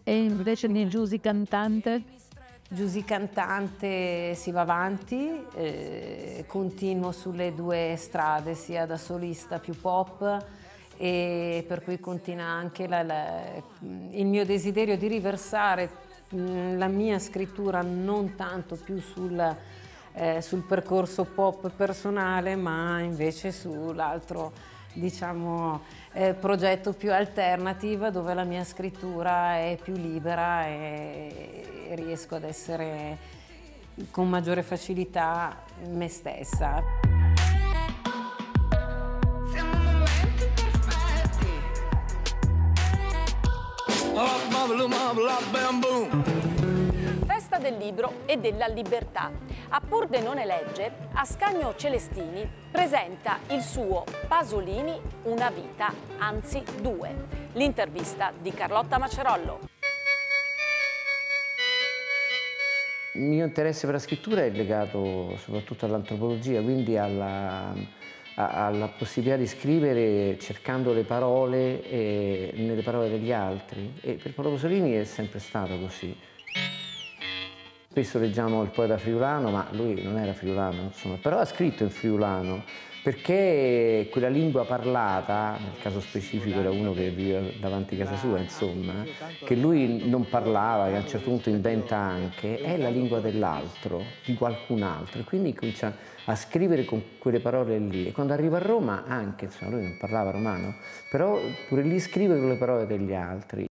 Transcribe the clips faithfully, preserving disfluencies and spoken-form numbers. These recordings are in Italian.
E invece di Giusy cantante? Giusy cantante si va avanti, eh, continuo sulle due strade, sia da solista più pop, e per cui continua anche la, la, il mio desiderio di riversare mh, la mia scrittura non tanto più sul, eh, sul percorso pop personale, ma invece sull'altro, diciamo, eh, progetto più alternative, dove la mia scrittura è più libera e riesco ad essere con maggiore facilità me stessa. Siamo momenti perfetti. Festa del libro e della libertà. A Pordenone Legge, Ascanio Celestini presenta il suo Pasolini, una vita, anzi due. L'intervista di Carlotta Macerollo. Il mio interesse per la scrittura è legato soprattutto all'antropologia, quindi alla, a, alla possibilità di scrivere cercando le parole e, nelle parole degli altri. E per Paolo Pasolini è sempre stato così. Spesso leggiamo il poeta friulano, ma lui non era friulano, insomma, però ha scritto in friulano, perché quella lingua parlata, nel caso specifico era uno che viveva davanti a casa sua, insomma, che lui non parlava, che a un certo punto inventa anche, è la lingua dell'altro, di qualcun altro, e quindi comincia a scrivere con quelle parole lì. E quando arriva a Roma anche, insomma, lui non parlava romano, però pure lì scrive con le parole degli altri.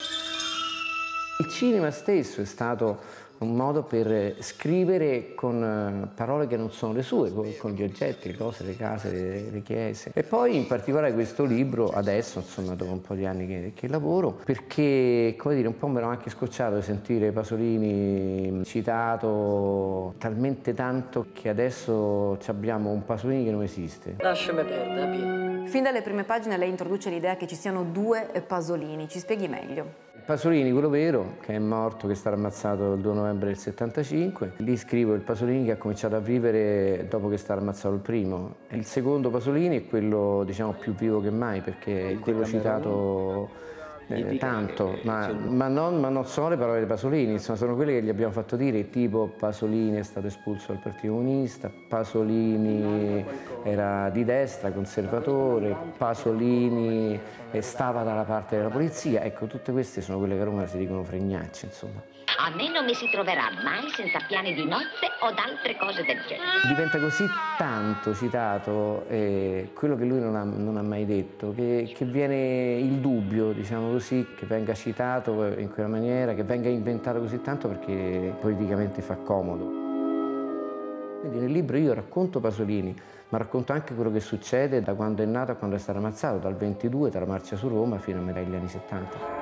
Il cinema stesso è stato un modo per scrivere con parole che non sono le sue, con gli oggetti, le cose, le case, le, le chiese. E poi in particolare questo libro, adesso, insomma, dopo un po' di anni che, che lavoro, perché, come dire, un po' mi ero anche scocciato di sentire Pasolini citato talmente tanto che adesso abbiamo un Pasolini che non esiste. Lasciami perdere, Pino. Fin dalle prime pagine lei introduce l'idea che ci siano due Pasolini, ci spieghi meglio? Pasolini, quello vero, che è morto, che è stato ammazzato il due novembre del settantacinque. Lì scrivo il Pasolini che ha cominciato a vivere dopo che è stato ammazzato il primo. Il secondo Pasolini è quello, diciamo, più vivo che mai, perché è quello citato eh, tanto, ma, ma, non, ma non sono le parole di Pasolini, insomma, sono quelle che gli abbiamo fatto dire, tipo Pasolini è stato espulso dal Partito Comunista, Pasolini era di destra, conservatore, Pasolini stava dalla parte della polizia. Ecco, tutte queste sono quelle che a Roma si dicono fregnacce, insomma. A me non mi si troverà mai senza piani di nozze o altre cose del genere. Diventa così tanto citato eh, quello che lui non ha, non ha mai detto, che, che viene il dubbio, diciamo così, che venga citato in quella maniera, che venga inventato così tanto perché politicamente fa comodo. Quindi nel libro io racconto Pasolini, ma racconto anche quello che succede da quando è nato a quando è stato ammazzato, dal ventidue, dalla marcia su Roma, fino a metà degli anni settanta.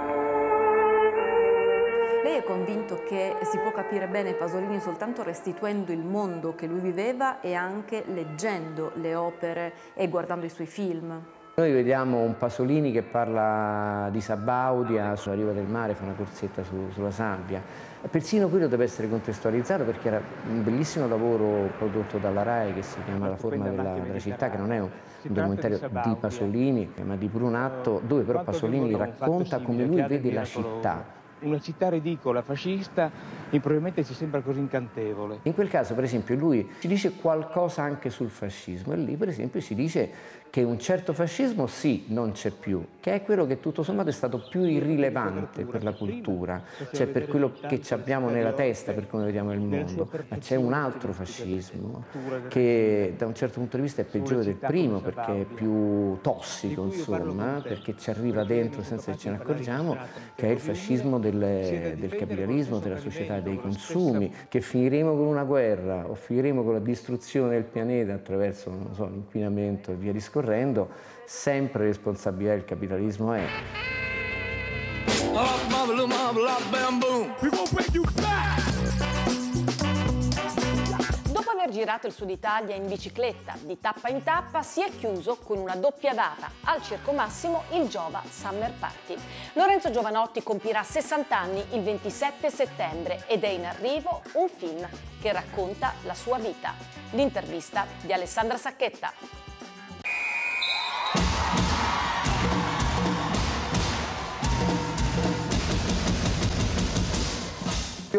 Lei è convinto che si può capire bene Pasolini soltanto restituendo il mondo che lui viveva e anche leggendo le opere e guardando i suoi film? Noi vediamo un Pasolini che parla di Sabaudia sulla riva del mare, fa una corsetta su, sulla sabbia. Persino quello deve essere contestualizzato perché era un bellissimo lavoro prodotto dalla RAI che si chiama La forma della, della città, che non è un, un documentario di Pasolini, ma di Brunatto, dove però Pasolini racconta come lui vede la città. Una città ridicola, fascista, probabilmente ci sembra così incantevole. In quel caso, per esempio, lui ci dice qualcosa anche sul fascismo e lì, per esempio, si dice che un certo fascismo sì, non c'è più, che è quello che tutto sommato è stato più irrilevante per la cultura, cioè per quello che abbiamo nella testa, per come vediamo il mondo, ma c'è un altro fascismo che da un certo punto di vista è peggiore del primo perché è più tossico, insomma, perché ci arriva dentro senza che ce ne accorgiamo, che è il fascismo del, del capitalismo, della società e dei consumi, che finiremo con una guerra o finiremo con la distruzione del pianeta attraverso, non so, l'inquinamento e via discorrendo, sempre responsabilità del capitalismo è. Dopo aver girato il Sud Italia in bicicletta di tappa in tappa, si è chiuso con una doppia data al Circo Massimo il Giova Summer Party. Lorenzo Giovanotti compirà sessanta anni il ventisette settembre ed è in arrivo un film che racconta la sua vita. L'intervista di Alessandra Sacchetta.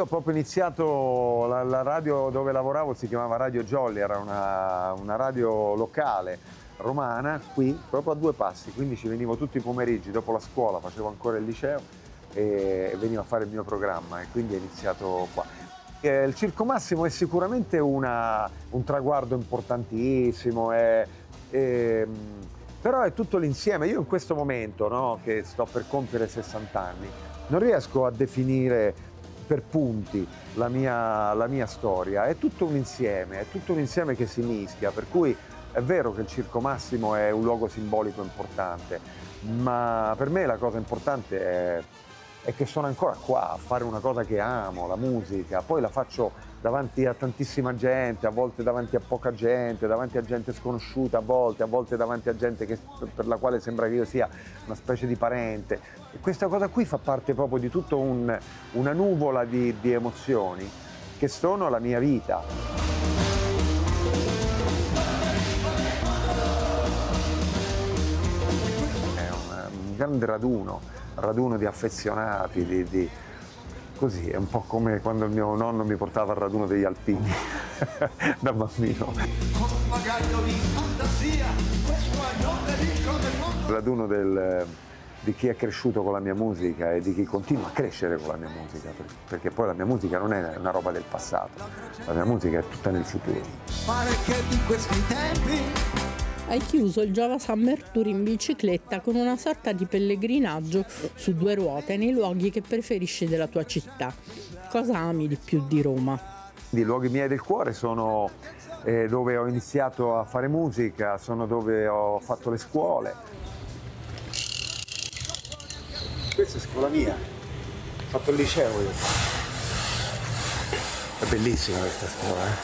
io ho proprio iniziato, la, la radio dove lavoravo si chiamava Radio Jolly, era una, una radio locale romana, qui, proprio a due passi, quindi ci venivo tutti i pomeriggi, dopo la scuola, facevo ancora il liceo e venivo a fare il mio programma e quindi è iniziato qua. Eh, il Circo Massimo è sicuramente una, un traguardo importantissimo, è, è, però è tutto l'insieme. Io in questo momento, no, che sto per compiere sessanta anni, non riesco a definire per punti la mia, la mia storia, è tutto un insieme, è tutto un insieme che si mischia, per cui è vero che il Circo Massimo è un luogo simbolico importante, ma per me la cosa importante è, è che sono ancora qua a fare una cosa che amo, la musica, poi la faccio davanti a tantissima gente, a volte davanti a poca gente, davanti a gente sconosciuta a volte, a volte davanti a gente che, per la quale sembra che io sia una specie di parente. E questa cosa qui fa parte proprio di tutta un, una nuvola di, di emozioni che sono la mia vita. È un, un grande raduno, raduno di affezionati, di, di così, è un po' come quando il mio nonno mi portava al raduno degli alpini da bambino. Il raduno del, di chi è cresciuto con la mia musica e di chi continua a crescere con la mia musica, perché poi la mia musica non è una roba del passato, la mia musica è tutta nel futuro. Pare che di questi tempi hai chiuso il Jova Summer Tour in bicicletta con una sorta di pellegrinaggio su due ruote nei luoghi che preferisci della tua città. Cosa ami di più di Roma? I luoghi miei del cuore sono eh, dove ho iniziato a fare musica, sono dove ho fatto le scuole. Questa è scuola mia, ho fatto il liceo io. È bellissima questa scuola, eh?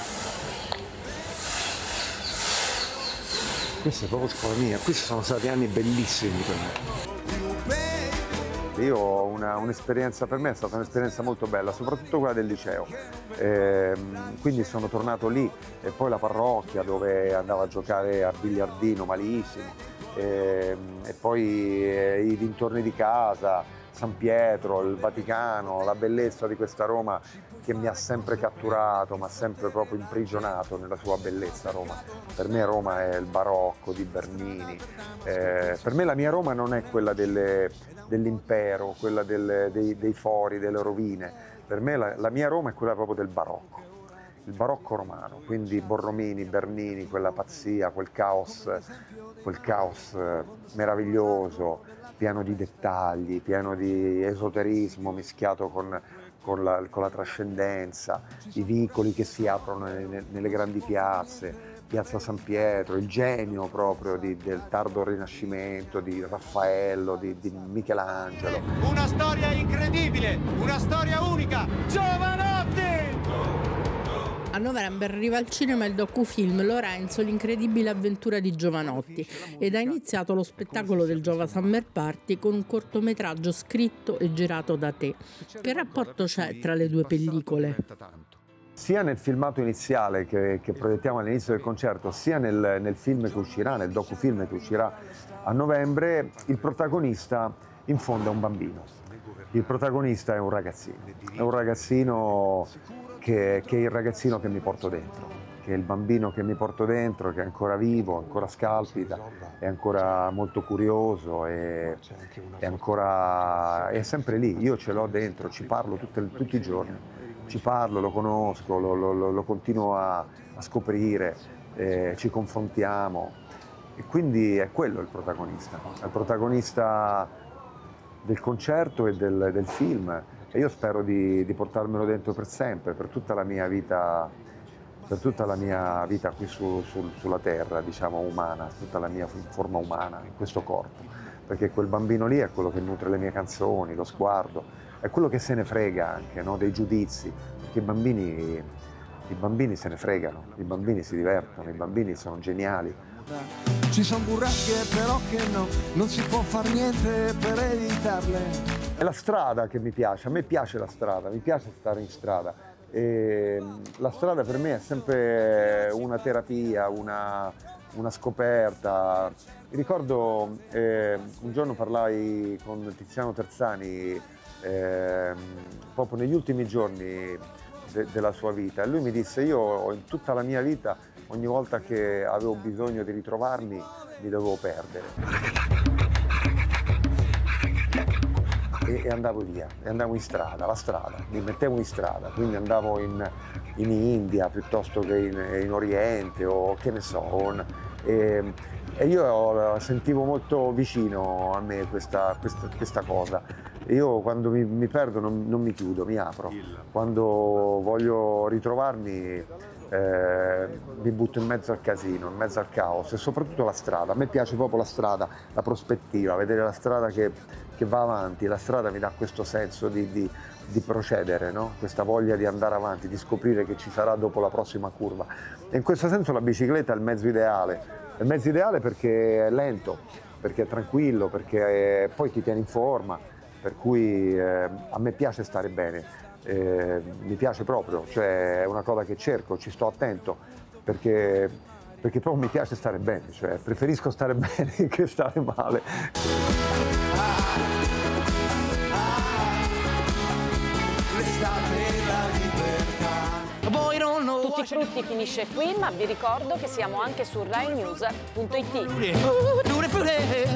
Questa è proprio scuola mia, questi sono stati anni bellissimi per me. Io ho una, un'esperienza, per me è stata un'esperienza molto bella, soprattutto quella del liceo. E, quindi sono tornato lì e poi la parrocchia dove andavo a giocare a biliardino malissimo e, e poi eh, i dintorni di casa, San Pietro, il Vaticano, la bellezza di questa Roma che mi ha sempre catturato, mi ha sempre proprio imprigionato nella sua bellezza Roma. Per me Roma è il barocco di Bernini, eh, per me la mia Roma non è quella delle, dell'impero, quella delle, dei, dei fori, delle rovine, per me la, la mia Roma è quella proprio del barocco, il barocco romano, quindi Borromini, Bernini, quella pazzia, quel caos, quel caos meraviglioso, pieno di dettagli, pieno di esoterismo mischiato con, con, la, con la trascendenza, i vicoli che si aprono nelle, nelle grandi piazze, Piazza San Pietro, il genio proprio di, del tardo Rinascimento, di Raffaello, di, di Michelangelo. Una storia incredibile, una storia unica, Giovanotti! A novembre arriva al cinema il docufilm Lorenzo, l'incredibile avventura di Giovanotti ed ha iniziato lo spettacolo del Jova Summer Party con un cortometraggio scritto e girato da te. Che rapporto c'è tra le due pellicole? Sia nel filmato iniziale che, che proiettiamo all'inizio del concerto, sia nel, nel film che uscirà, nel docufilm che uscirà a novembre, il protagonista in fondo è un bambino. Il protagonista è un ragazzino, è un ragazzino che, che è il ragazzino che mi porto dentro, che è il bambino che mi porto dentro, che è ancora vivo, ancora scalpita, è ancora molto curioso, è, è ancora, è sempre lì, io ce l'ho dentro, ci parlo tutte, tutti i giorni, ci parlo, lo conosco, lo, lo, lo continuo a, a scoprire, eh, ci confrontiamo e quindi è quello il protagonista, è il protagonista del concerto e del, del film e io spero di, di portarmelo dentro per sempre, per tutta la mia vita, per tutta la mia vita qui su, su, sulla terra, diciamo umana, tutta la mia forma umana in questo corpo, perché quel bambino lì è quello che nutre le mie canzoni, lo sguardo, è quello che se ne frega anche, no? Dei giudizi, perché i bambini, i bambini se ne fregano, i bambini si divertono, i bambini sono geniali. Ci sono burrasche però che no, non si può far niente per evitarle. È la strada che mi piace, a me piace la strada, mi piace stare in strada. E la strada per me è sempre una terapia, una, una scoperta. Mi ricordo eh, un giorno parlai con Tiziano Terzani, eh, proprio negli ultimi giorni de- della sua vita, e lui mi disse: io in tutta la mia vita, ogni volta che avevo bisogno di ritrovarmi, mi dovevo perdere. E, e andavo via, e andavo in strada, la strada, mi mettevo in strada, quindi andavo in, in India piuttosto che in, in Oriente o che ne so. On, e, e io sentivo molto vicino a me questa, questa, questa cosa. Io quando mi, mi perdo non, non mi chiudo, mi apro. Quando voglio ritrovarmi eh, mi butto in mezzo al casino, in mezzo al caos, e soprattutto la strada. A me piace proprio la strada, la prospettiva, vedere la strada che, che va avanti. La strada mi dà questo senso di, di, di procedere, no? Questa voglia di andare avanti, di scoprire che ci sarà dopo la prossima curva. E in questo senso la bicicletta è il mezzo ideale. È il mezzo ideale perché è lento, perché è tranquillo, perché è, poi ti tiene in forma, per cui eh, a me piace stare bene, eh, mi piace proprio, cioè è una cosa che cerco, ci sto attento, perché, perché proprio mi piace stare bene, cioè preferisco stare bene che stare male. Tutti frutti finisce qui, ma vi ricordo che siamo anche su rai news punto it.